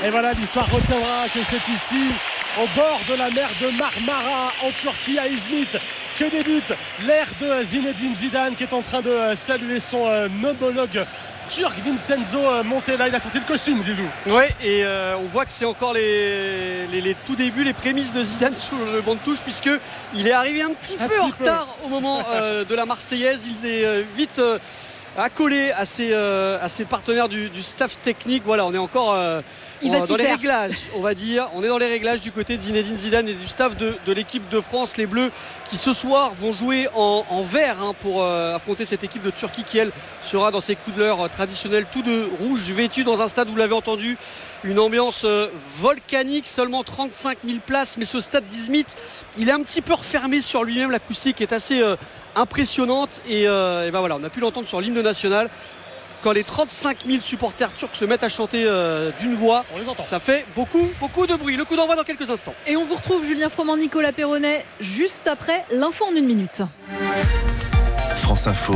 Et voilà, l'histoire retiendra que c'est ici, au bord de la mer de Marmara, en Turquie, à Izmit, que débute l'ère de Zinedine Zidane, qui est en train de saluer son homologue turc Vincenzo Montella. Il a sorti le costume, Zizou. Oui, et on voit que c'est encore les tout débuts, les prémices de Zidane sur le banc de touche, puisqu'il est arrivé un petit peu en retard au moment de la Marseillaise. Il est vite accolé à ses partenaires du staff technique. Voilà, on est encore dans les réglages, on va dire. On est dans les réglages du côté de Zinedine Zidane et du staff de l'équipe de France. Les Bleus qui ce soir vont jouer en vert pour affronter cette équipe de Turquie qui, elle, sera dans ses couleurs traditionnelles, tout de rouge, vêtu dans un stade, vous l'avez entendu, une ambiance volcanique, seulement 35 000 places. Mais ce stade d'Izmit, il est un petit peu refermé sur lui-même. L'acoustique est assez impressionnante et ben voilà, on a pu l'entendre sur l'hymne national. Quand les 35 000 supporters turcs se mettent à chanter d'une voix, ça fait beaucoup de bruit. Le coup d'envoi dans quelques instants. Et on vous retrouve, Julien Froment, Nicolas Perronnet, juste après l'info en 1 minute. France Info,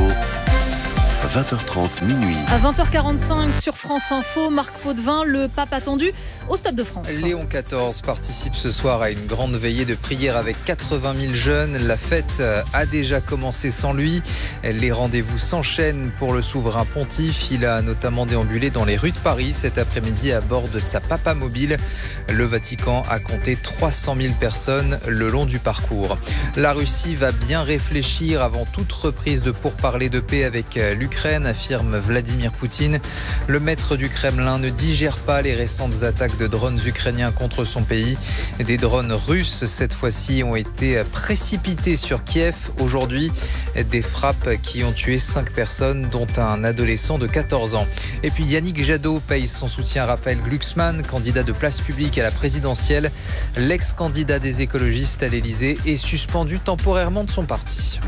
20h30 minuit. À 20h45 sur France Info, Marc Potvin, le pape attendu au Stade de France. Léon XIV participe ce soir à une grande veillée de prière avec 80 000 jeunes. La fête a déjà commencé sans lui. Les rendez-vous s'enchaînent pour le souverain pontife. Il a notamment déambulé dans les rues de Paris cet après-midi à bord de sa Papa Mobile. Le Vatican a compté 300 000 personnes le long du parcours. La Russie va bien réfléchir avant toute reprise de pourparlers de paix avec l'Ukraine, affirme Vladimir Poutine. Le maître du Kremlin ne digère pas les récentes attaques de drones ukrainiens contre son pays. Des drones russes, cette fois-ci, ont été précipités sur Kiev aujourd'hui. Des frappes qui ont tué 5 personnes, dont un adolescent de 14 ans. Et puis Yannick Jadot paye son soutien à Raphaël Glucksmann, candidat de Place Publique à la présidentielle. L'ex-candidat des écologistes à l'Elysée est suspendu temporairement de son parti.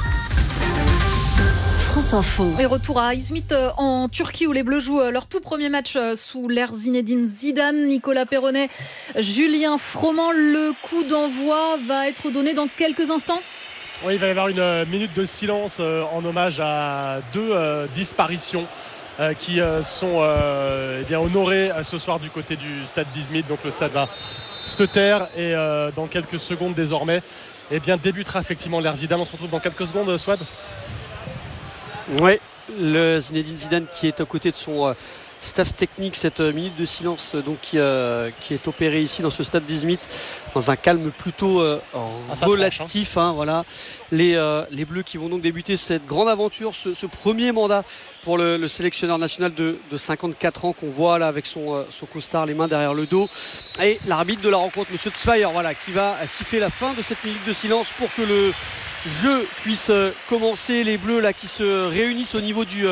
France Info. Et retour à Izmit en Turquie où les Bleus jouent leur tout premier match sous l'ère Zinedine Zidane. Nicolas Perronnet, Julien Froment, le coup d'envoi va être donné dans quelques instants. Oui, il va y avoir une minute de silence en hommage à 2 disparitions qui sont honorées ce soir du côté du stade d'Izmit. Donc le stade va se taire et dans quelques secondes désormais débutera effectivement l'ère Zidane. On se retrouve dans quelques secondes, Swad. Oui, le Zinedine Zidane qui est aux côtés de son staff technique. Cette minute de silence donc qui est opérée ici dans ce stade d'Izmit dans un calme plutôt relatif. Voilà. Les Bleus qui vont donc débuter cette grande aventure, ce premier mandat pour le sélectionneur national de 54 ans qu'on voit là avec son costard, les mains derrière le dos. Et l'arbitre de la rencontre, Monsieur Tsvayer, voilà, qui va siffler la fin de cette minute de silence pour que le jeu puisse commencer. Les Bleus là qui se réunissent au niveau du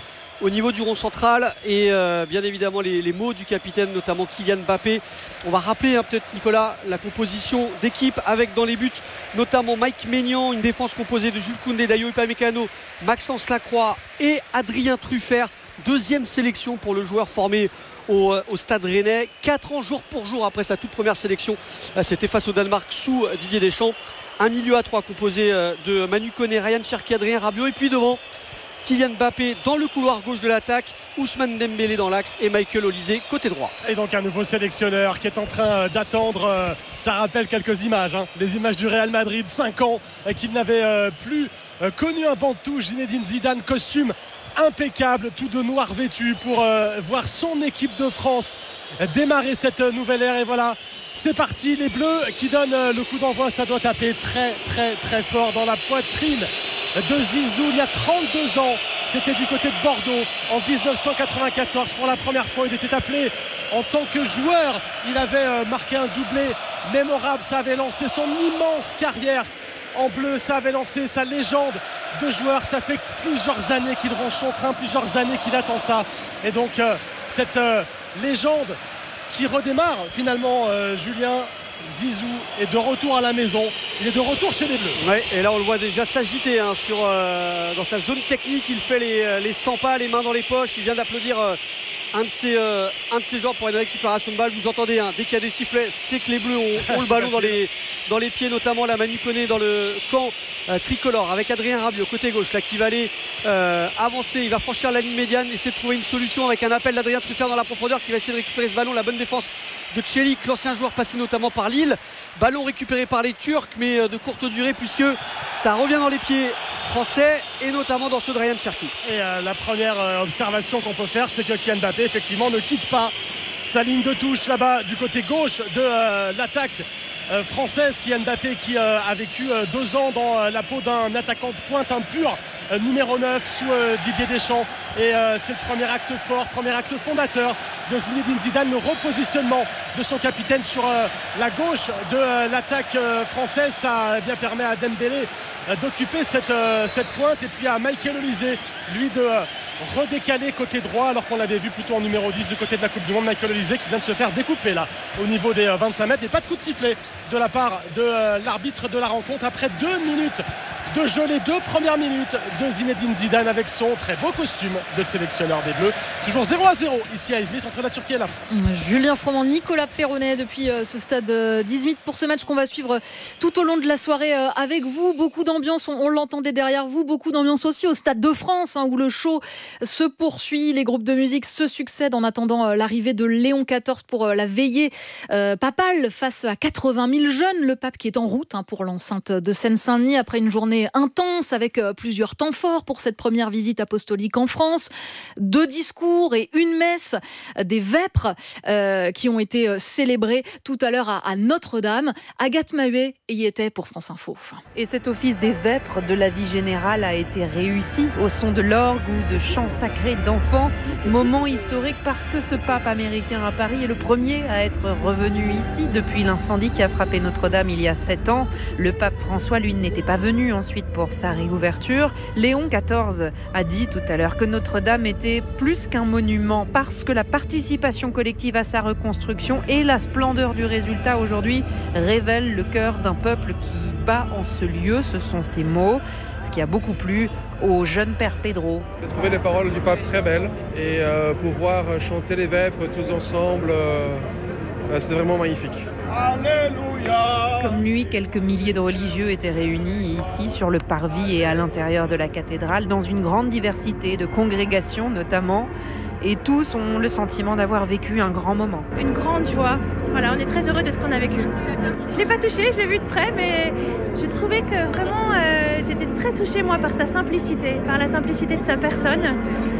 rond central et bien évidemment les mots du capitaine, notamment Kylian Mbappé. On va rappeler peut-être, Nicolas, la composition d'équipe avec dans les buts notamment Mike Maignan, une défense composée de Jules Koundé, Dayo Upamecano, Maxence Lacroix et Adrien Truffert. Deuxième sélection pour le joueur formé au Stade Rennais. 4 ans jour pour jour après sa toute première sélection. C'était face au Danemark sous Didier Deschamps. Un milieu à 3 composé de Manu Koné, Ryan Cherki, Adrien Rabiot, et puis devant Kylian Mbappé dans le couloir gauche de l'attaque, Ousmane Dembélé dans l'axe et Michael Olise côté droit. Et donc un nouveau sélectionneur qui est en train d'attendre, ça rappelle quelques images, les images du Real Madrid, 5 ans qu'il n'avait plus connu un banc de touche. Zinedine Zidane, costume impeccable, tout de noir vêtu pour voir son équipe de France démarrer cette nouvelle ère. Et voilà, c'est parti, les Bleus qui donnent le coup d'envoi. Ça doit taper très très très fort dans la poitrine de Zizou. Il y a 32 ans, c'était du côté de Bordeaux en 1994. Pour la première fois, il était appelé en tant que joueur. Il avait marqué un doublé mémorable. Ça avait lancé son immense carrière en bleu, ça avait lancé sa légende de joueur. Ça fait plusieurs années qu'il ronge son frein, plusieurs années qu'il attend ça. Et donc cette légende qui redémarre finalement, Julien. Zizou est de retour à la maison, il est de retour chez les Bleus. Ouais, et là on le voit déjà s'agiter dans sa zone technique. Il fait les 100 pas, les mains dans les poches. Il vient d'applaudir un de ces joueurs pour une récupération de balle. Vous entendez, dès qu'il y a des sifflets, c'est que les Bleus ont le ballon dans les pieds, notamment la Manu Koné dans le camp tricolore, avec Adrien Rabiot côté gauche là, qui va aller avancer. Il va franchir la ligne médiane, essayer de trouver une solution avec un appel d'Adrien Truffert dans la profondeur, qui va essayer de récupérer ce ballon. La bonne défense de Çelik, l'ancien joueur passé notamment par Lille. Ballon récupéré par les Turcs, mais de courte durée, puisque ça revient dans les pieds français et notamment dans ceux de Ryan Cherki. Et la première observation qu'on peut faire, c'est que Kylian Mbappé effectivement ne quitte pas sa ligne de touche là-bas du côté gauche de l'attaque française. Kylian Mbappé qui a vécu 2 ans dans la peau d'un attaquant de pointe, un pur numéro 9 sous Didier Deschamps, et c'est le premier acte fort, premier acte fondateur de Zinedine Zidane, le repositionnement de son capitaine sur la gauche de l'attaque française. Ça bien permet à Dembélé d'occuper cette pointe, et puis à Michael Olise lui de redécalé côté droit, alors qu'on l'avait vu plutôt en numéro 10 du côté de la Coupe du Monde. Michael Olise qui vient de se faire découper là au niveau des 25 mètres, et pas de coup de sifflet de la part de l'arbitre de la rencontre après 2 minutes de jeu, les 2 premières minutes de Zinedine Zidane avec son très beau costume de sélectionneur des Bleus. Toujours 0-0 ici à Izmit entre la Turquie et la France. Julien Froment, Nicolas Perronnet depuis ce stade d'Izmit pour ce match qu'on va suivre tout au long de la soirée avec vous. Beaucoup d'ambiance, on l'entendait derrière vous, beaucoup d'ambiance aussi au Stade de France, où le show se poursuit, les groupes de musique se succèdent en attendant l'arrivée de Léon XIV pour la veillée papale face à 80 000 jeunes. Le pape qui est en route pour l'enceinte de Seine-Saint-Denis après une journée intense avec plusieurs temps forts pour cette première visite apostolique en France. 2 discours et une messe, des vêpres qui ont été célébrés tout à l'heure à Notre-Dame. Agathe Maheuet y était pour France Info. Et cet office des vêpres de la vie générale a été réussi au son de l'orgue ou de chants sacrés d'enfants. Moment historique parce que ce pape américain à Paris est le premier à être revenu ici depuis l'incendie qui a frappé Notre-Dame il y a 7 ans. Le pape François, lui, n'était pas venu ensuite pour sa réouverture. Léon XIV a dit tout à l'heure que Notre-Dame était plus qu'un monument parce que la participation collective à sa reconstruction et la splendeur du résultat aujourd'hui révèlent le cœur d'un peuple qui bat en ce lieu. Ce sont ces mots, ce qui a beaucoup plu au jeune père Pedro. J'ai trouvé les paroles du pape très belles, et pouvoir chanter les vêpres tous ensemble, c'est vraiment magnifique. Alléluia. Comme lui, quelques milliers de religieux étaient réunis ici sur le parvis et à l'intérieur de la cathédrale, dans une grande diversité de congrégations notamment. Et tous ont le sentiment d'avoir vécu un grand moment. Une grande joie. Voilà, on est très heureux de ce qu'on a vécu. Je ne l'ai pas touché, je l'ai vu de près, mais je trouvais que vraiment, j'étais très touchée, moi, par sa simplicité, par la simplicité de sa personne.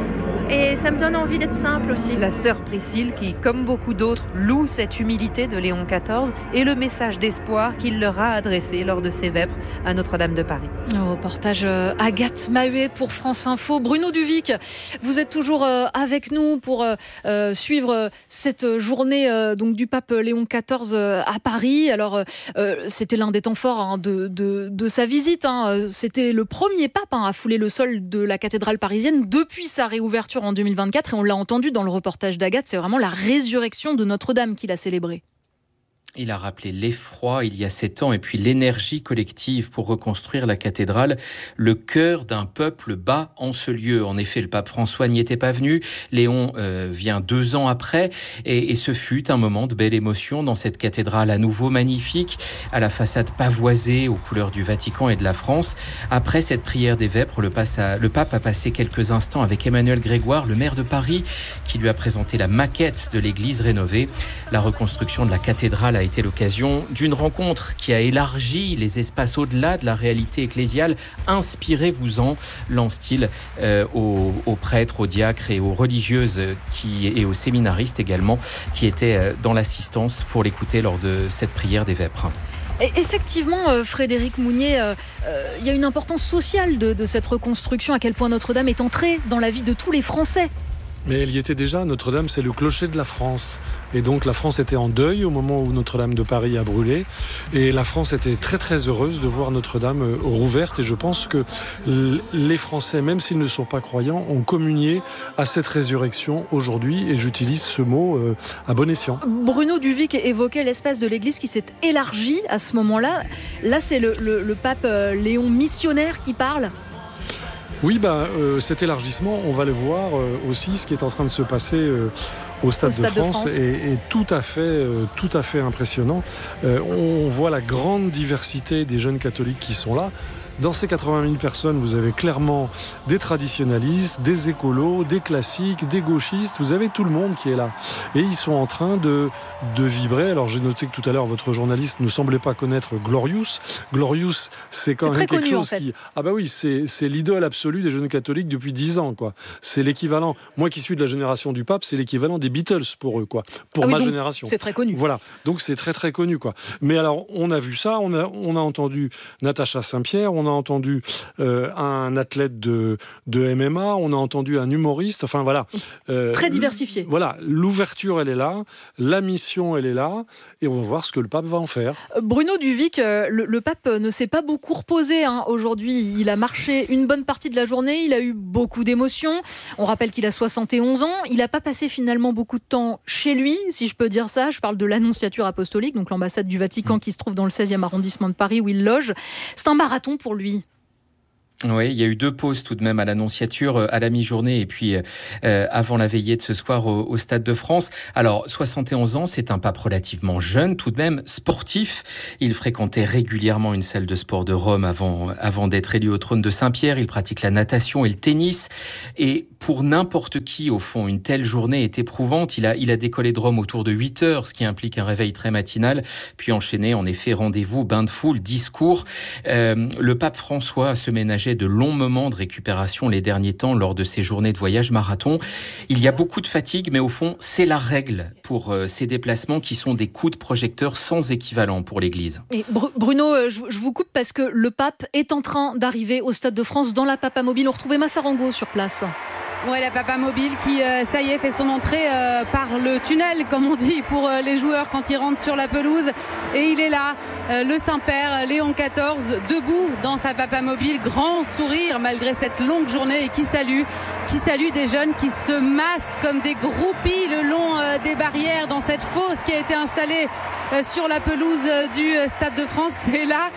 Et ça me donne envie d'être simple aussi. La sœur Priscille, qui, comme beaucoup d'autres, loue cette humilité de Léon XIV et le message d'espoir qu'il leur a adressé lors de ses vêpres à Notre-Dame de Paris. Reportage Agathe Maheuet pour France Info. Bruno Duvic, vous êtes toujours avec nous pour suivre cette journée donc du pape Léon XIV à Paris. Alors, c'était l'un des temps forts de sa visite. C'était le premier pape à fouler le sol de la cathédrale parisienne depuis sa réouverture en 2024, et on l'a entendu dans le reportage d'Agathe, c'est vraiment la résurrection de Notre-Dame qu'il a célébrée. Il a rappelé l'effroi il y a 7 ans et puis l'énergie collective pour reconstruire la cathédrale. Le cœur d'un peuple bat en ce lieu. En effet, le pape François n'y était pas venu. Léon vient 2 ans après et ce fut un moment de belle émotion dans cette cathédrale à nouveau magnifique, à la façade pavoisée aux couleurs du Vatican et de la France. Après cette prière des vêpres, le pape a passé quelques instants avec Emmanuel Grégoire, le maire de Paris, qui lui a présenté la maquette de l'église rénovée. La reconstruction de la cathédrale a été l'occasion d'une rencontre qui a élargi les espaces au-delà de la réalité ecclésiale. Inspirez-vous-en, lance-t-il aux prêtres, aux diacres et aux religieuses et aux séminaristes également qui étaient dans l'assistance pour l'écouter lors de cette prière des vêpres. Et effectivement, Frédéric Mounier, il y a une importance sociale de cette reconstruction, à quel point Notre-Dame est entrée dans la vie de tous les Français. Mais elle y était déjà. Notre-Dame, c'est le clocher de la France. Et donc la France était en deuil au moment où Notre-Dame de Paris a brûlé. Et la France était très très heureuse de voir Notre-Dame rouverte. Et je pense que les Français, même s'ils ne sont pas croyants, ont communié à cette résurrection aujourd'hui. Et j'utilise ce mot à bon escient. Bruno Duvic évoquait l'espace de l'église qui s'est élargi à ce moment-là. Là, c'est le pape Léon missionnaire qui parle. Oui, cet élargissement, on va le voir aussi, ce qui est en train de se passer au Stade de France est tout à fait impressionnant. On voit la grande diversité des jeunes catholiques qui sont là. Dans ces 80 000 personnes, vous avez clairement des traditionalistes, des écolos, des classiques, des gauchistes. Vous avez tout le monde qui est là. Et ils sont en train de vibrer. Alors, j'ai noté que tout à l'heure, votre journaliste ne semblait pas connaître Glorious. Glorious, c'est quand même quelque chose qui... Ah bah oui, c'est l'idole absolue des jeunes catholiques depuis 10 ans, quoi. C'est l'équivalent... Moi qui suis de la génération du pape, c'est l'équivalent des Beatles pour eux, quoi. Pour ma génération. C'est très connu. Voilà. Donc, c'est très, très connu, quoi. Mais alors, on a vu ça. On a entendu Natacha Saint-Pierre. On a entendu un athlète de MMA, on a entendu un humoriste, enfin voilà. Très diversifié. Voilà, l'ouverture elle est là, la mission elle est là, et on va voir ce que le pape va en faire. Bruno Duvic, le pape ne s'est pas beaucoup reposé aujourd'hui. Il a marché une bonne partie de la journée, il a eu beaucoup d'émotions. On rappelle qu'il a 71 ans, il n'a pas passé finalement beaucoup de temps chez lui, si je peux dire ça. Je parle de l'Annonciature apostolique, donc l'ambassade du Vatican qui se trouve dans le 16e arrondissement de Paris où il loge. C'est un marathon pour lui. Oui, il y a eu 2 pauses tout de même à l'Annonciature, à la mi-journée et puis avant la veillée de ce soir au Stade de France. Alors, 71 ans, c'est un pape relativement jeune, tout de même sportif. Il fréquentait régulièrement une salle de sport de Rome avant d'être élu au trône de Saint-Pierre. Il pratique la natation et le tennis. Et pour n'importe qui, au fond, une telle journée est éprouvante. Il a décollé de Rome autour de 8 heures, ce qui implique un réveil très matinal, puis enchaîné, en effet, rendez-vous, bain de foule, discours. Le pape François se ménageait de longs moments de récupération les derniers temps lors de ces journées de voyage marathon. Il y a beaucoup de fatigue, mais au fond, c'est la règle pour ces déplacements qui sont des coups de projecteur sans équivalent pour l'Église. Et Bruno, je vous coupe parce que le pape est en train d'arriver au Stade de France dans la Papamobile. On retrouvait Massarango sur place. Ouais, la Papamobile qui, ça y est, fait son entrée par le tunnel, comme on dit, pour les joueurs quand ils rentrent sur la pelouse. Et il est là, le Saint-Père, Léon XIV, debout dans sa Papamobile, grand sourire malgré cette longue journée et qui salue des jeunes qui se massent comme des groupies le long des barrières dans cette fosse qui a été installée sur la pelouse du Stade de France. C'est la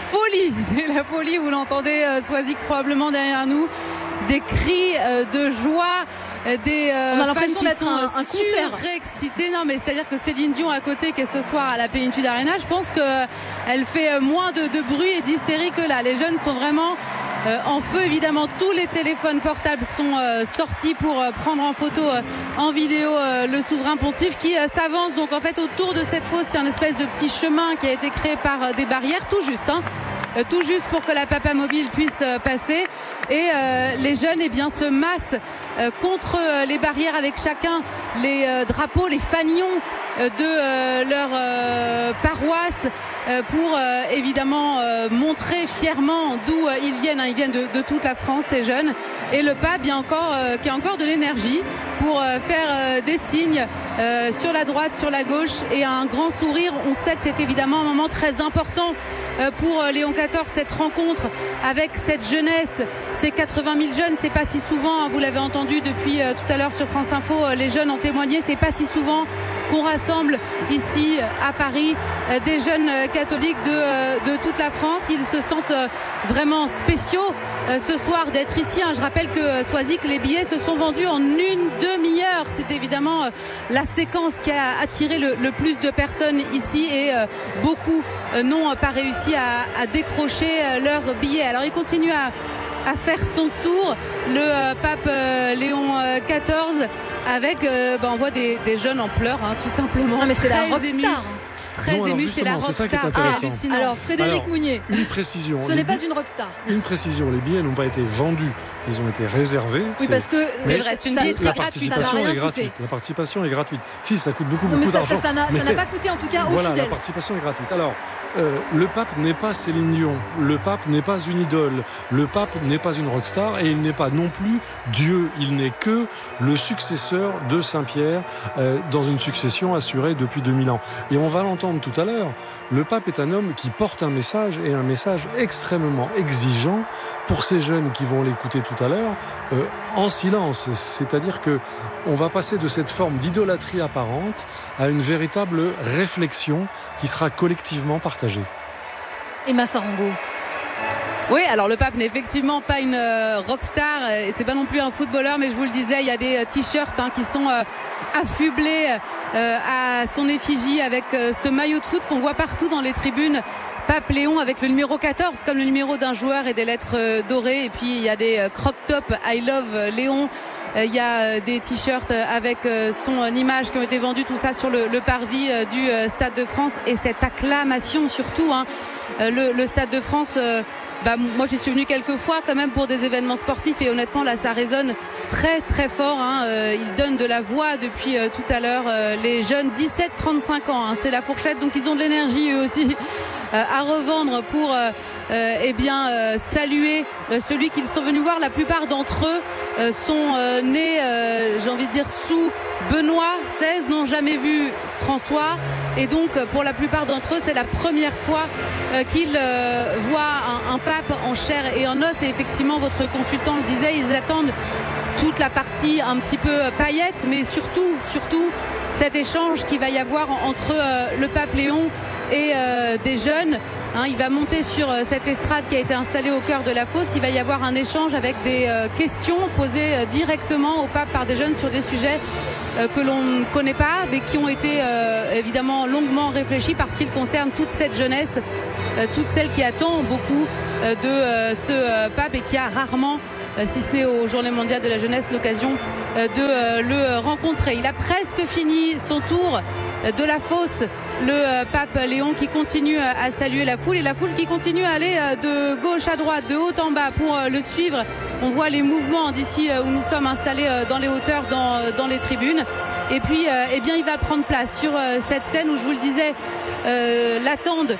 folie, vous l'entendez, Soisic, probablement derrière nous. Des cris de joie, on a l'impression d'être un concert surexcités. Non, mais c'est-à-dire que Céline Dion à côté, qui est ce soir à la Plénitude Arena, je pense qu'elle fait moins de bruit et d'hystérie que là. Les jeunes sont vraiment en feu. Évidemment, tous les téléphones portables sont sortis pour prendre en photo, en vidéo, le souverain pontife qui s'avance. Donc en fait, autour de cette fosse, il y a une espèce de petit chemin qui a été créé par des barrières, tout juste pour que la Papamobile puisse passer. Et les jeunes se massent contre les barrières avec chacun les drapeaux, les fanions de leur paroisse pour évidemment montrer fièrement d'où ils viennent. Ils viennent de toute la France, ces jeunes. Et le pape qui a encore de l'énergie pour faire des signes sur la droite, sur la gauche et un grand sourire. On sait que c'est évidemment un moment très important pour Léon XIV, cette rencontre avec cette jeunesse, ces 80 000 jeunes. C'est pas si souvent, vous l'avez entendu depuis tout à l'heure sur France Info, les jeunes ont témoigné, c'est pas si souvent qu'on rassemble ici à Paris des jeunes catholiques de toute la France. Ils se sentent vraiment spéciaux ce soir d'être ici. Je rappelle que Soisic, les billets se sont vendus en une demi-heure. C'est évidemment la séquence qui a attiré le plus de personnes ici et beaucoup n'ont pas réussi à décrocher leurs billets. Alors il continue à faire son tour, le pape Léon XIV, avec on voit des jeunes en pleurs, tout simplement. Non, mais c'est la rockstar. Très ému, c'est la rockstar. Alors Frédéric Mounier, une précision. Ce n'est pas une rockstar. Une précision, les billets n'ont pas été vendus, ils ont été réservés. Oui, parce que c'est le reste une billetterie gratuite. La participation est gratuite. Si, ça coûte beaucoup d'argent. Ça n'a pas coûté en tout cas aux fidèles. Voilà, la participation est gratuite. Alors, le pape n'est pas Céline Dion, le pape n'est pas une idole, le pape n'est pas une rockstar et il n'est pas non plus Dieu. Il n'est que le successeur de Saint-Pierre dans une succession assurée depuis 2000 ans. Et on va l'entendre tout à l'heure. Le pape est un homme qui porte un message et un message extrêmement exigeant pour ces jeunes qui vont l'écouter tout à l'heure en silence. C'est-à-dire que on va passer de cette forme d'idolâtrie apparente à une véritable réflexion qui sera collectivement partagée. Et Massarango. Oui, alors le Pape n'est effectivement pas une rockstar et c'est pas non plus un footballeur, mais je vous le disais, il y a des t-shirts qui sont affublés à son effigie avec ce maillot de foot qu'on voit partout dans les tribunes. Pape Léon avec le numéro 14 comme le numéro d'un joueur et des lettres dorées, et puis il y a des crop top I love Léon. Il y a des t-shirts avec son image qui ont été vendus, tout ça sur le parvis du Stade de France, et cette acclamation surtout, le Stade de France. Moi j'y suis venue quelques fois quand même pour des événements sportifs, et honnêtement là ça résonne très très fort. Ils donnent de la voix depuis tout à l'heure, les jeunes 17-35 ans, c'est la fourchette, donc ils ont de l'énergie eux aussi à revendre pour saluer celui qu'ils sont venus voir. La plupart d'entre eux sont nés j'ai envie de dire sous Benoît XVI, n'ont jamais vu François, et donc pour la plupart d'entre eux c'est la première fois qu'ils voient un pape en chair et en os. Et effectivement votre consultant le disait, ils attendent toute la partie un petit peu paillettes, mais surtout cet échange qu'il va y avoir entre le pape Léon et des jeunes. Il va monter sur cette estrade qui a été installée au cœur de la fosse. Il va y avoir un échange avec des questions posées directement au pape par des jeunes sur des sujets que l'on ne connaît pas, mais qui ont été évidemment longuement réfléchis parce qu'ils concernent toute cette jeunesse, toute celle qui attend beaucoup de ce pape et qui a rarement, si ce n'est aux Journées mondiales de la jeunesse, l'occasion de le rencontrer. Il a presque fini son tour de la fosse, le pape Léon, qui continue à saluer la foule, et la foule qui continue à aller de gauche à droite, de haut en bas pour le suivre. On voit les mouvements d'ici où nous sommes installés dans les hauteurs, dans les tribunes. Et puis il va prendre place sur cette scène où, je vous le disais, l'attendent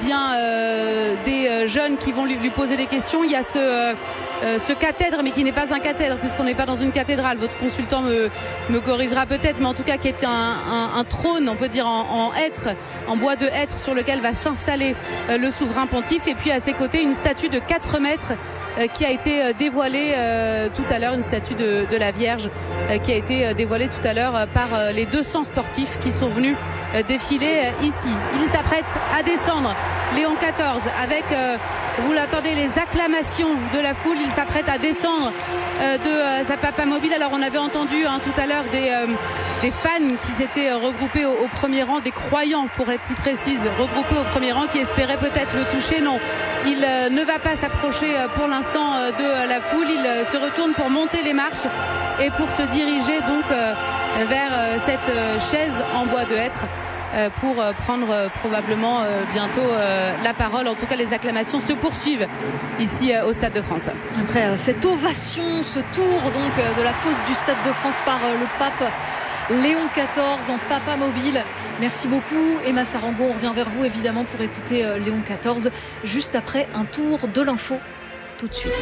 des jeunes qui vont lui poser des questions. Il y a ce cathèdre, mais qui n'est pas un cathèdre puisqu'on n'est pas dans une cathédrale, votre consultant me corrigera peut-être, mais en tout cas qui est un trône, on peut dire en hêtre, en bois de hêtre, sur lequel va s'installer le souverain pontife. Et puis à ses côtés une statue de 4 mètres qui a été dévoilée tout à l'heure, une statue de la Vierge qui a été dévoilée tout à l'heure par les 200 sportifs qui sont venus défiler ici. Il s'apprête à descendre, Léon XIV, avec, vous l'attendez, les acclamations de la foule. Il s'apprête à descendre de sa papamobile. Alors on avait entendu tout à l'heure des fans qui s'étaient regroupés au premier rang, des croyants pour être plus précise, regroupés au premier rang, qui espéraient peut-être le toucher. Non, il ne va pas s'approcher pour l'instant de la foule. Il se retourne pour monter les marches et pour se diriger donc vers cette chaise en bois de hêtre pour prendre probablement bientôt la parole. En tout cas, les acclamations se poursuivent ici au Stade de France. Après cette ovation, ce tour donc de la fosse du Stade de France par le pape Léon XIV en papamobile. Merci beaucoup Emma Sarango. On revient vers vous évidemment pour écouter Léon XIV juste après un tour de l'info tout de suite.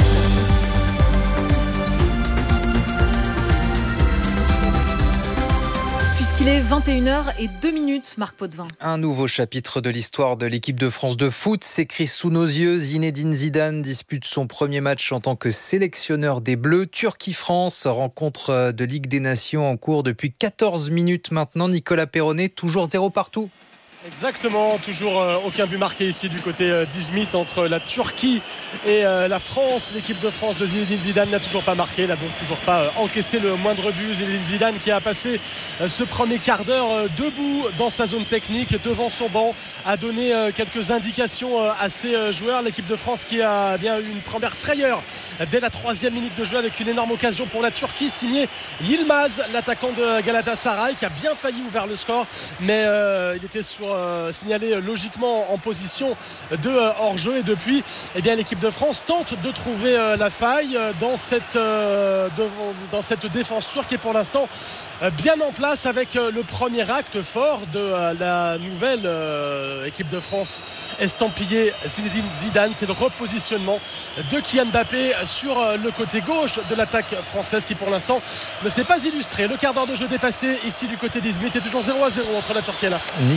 Il est 21h02, Marc Potvin. Un nouveau chapitre de l'histoire de l'équipe de France de foot s'écrit sous nos yeux. Zinedine Zidane dispute son premier match en tant que sélectionneur des Bleus. Turquie-France, rencontre de Ligue des Nations en cours depuis 14 minutes maintenant. Nicolas Perronnet, toujours 0 partout. Exactement, toujours aucun but marqué ici du côté d'Izmit entre la Turquie et la France. L'équipe de France de Zinedine Zidane n'a toujours pas marqué, n'a donc toujours pas encaissé le moindre but. Zinedine Zidane qui a passé ce premier quart d'heure debout dans sa zone technique, devant son banc, a donné quelques indications à ses joueurs. L'équipe de France qui a bien eu une première frayeur dès la 3e minute de jeu avec une énorme occasion pour la Turquie, signé Yilmaz, l'attaquant de Galatasaray, qui a bien failli ouvrir le score, mais il était signalé logiquement en position de hors-jeu. Et depuis, l'équipe de France tente de trouver la faille dans cette défense turque, qui est pour l'instant bien en place, avec le premier acte fort de la nouvelle équipe de France estampillée Zinedine Zidane. C'est le repositionnement de Kylian Mbappé sur le côté gauche de l'attaque française, qui pour l'instant ne s'est pas illustré. Le quart d'heure de jeu dépassé ici du côté d'Izmit, est toujours 0-0 entre la Turquie et la France. Nicolas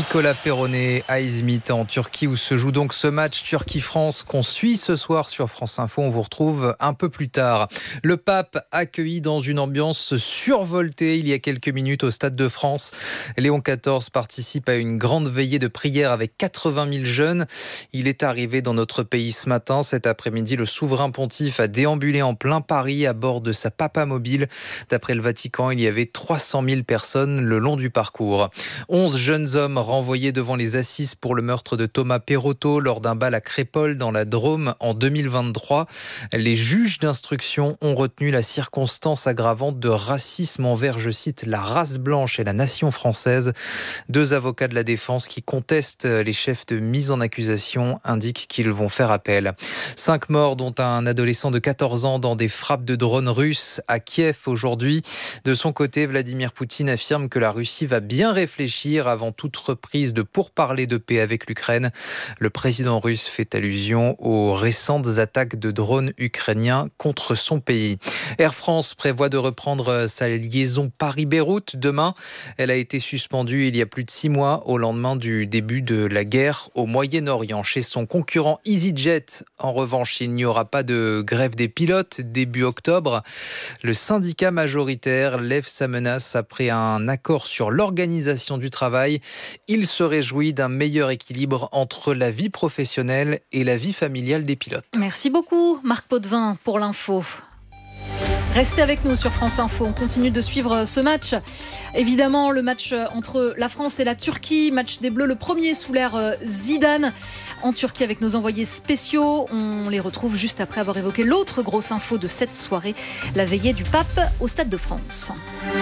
Perronnet à Izmit en Turquie où se joue donc ce match Turquie-France qu'on suit ce soir sur France Info. On vous retrouve un peu plus tard. Le pape accueilli dans une ambiance survoltée il y a quelques minutes au Stade de France. Léon XIV participe à une grande veillée de prière avec 80 000 jeunes. Il est arrivé dans notre pays ce matin. Cet après-midi, le souverain pontife a déambulé en plein Paris à bord de sa papamobile. D'après le Vatican, il y avait 300 000 personnes le long du parcours. 11 jeunes hommes renvoyés devant les assises pour le meurtre de Thomas Perotto lors d'un bal à Crépol dans la Drôme en 2023. Les juges d'instruction ont retenu la circonstance aggravante de racisme envers, je cite, la race blanche et la nation française. 2 avocats de la défense qui contestent les chefs de mise en accusation indiquent qu'ils vont faire appel. 5 morts, dont un adolescent de 14 ans dans des frappes de drones russes à Kiev aujourd'hui. De son côté, Vladimir Poutine affirme que la Russie va bien réfléchir avant toute reprise de pourparlers de paix avec l'Ukraine. Le président russe fait allusion aux récentes attaques de drones ukrainiens contre son pays. Air France prévoit de reprendre sa liaison Paris-Beyrouth demain. Elle a été suspendue il y a plus de 6 mois au lendemain du début de la guerre au Moyen-Orient. Chez son concurrent EasyJet, en revanche, il n'y aura pas de grève des pilotes début octobre. Le syndicat majoritaire lève sa menace après un accord sur l'organisation du travail. Il se réjouit d'un meilleur équilibre entre la vie professionnelle et la vie familiale des pilotes. Merci beaucoup Marc Potvin pour l'info. Restez avec nous sur France Info, on continue de suivre ce match. Évidemment, le match entre la France et la Turquie, match des Bleus, le premier sous l'ère Zidane en Turquie avec nos envoyés spéciaux. On les retrouve juste après avoir évoqué l'autre grosse info de cette soirée, la veillée du pape au Stade de France.